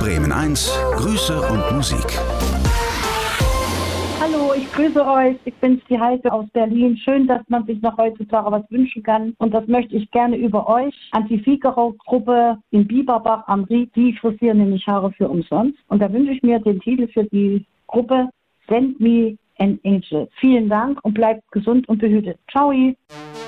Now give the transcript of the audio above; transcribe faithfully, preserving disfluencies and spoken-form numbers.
Bremen eins, Grüße und Musik. Hallo, ich grüße euch. Ich bin's, die Heike aus Berlin. Schön, dass man sich noch heutzutage was wünschen kann. Und das möchte ich gerne über euch. Anti-Figaro-Gruppe in Bieberbach am Ried. Die frisieren nämlich Haare für umsonst. Und da wünsche ich mir den Titel für die Gruppe Send Me an Angel. Vielen Dank und bleibt gesund und behütet. Ciao.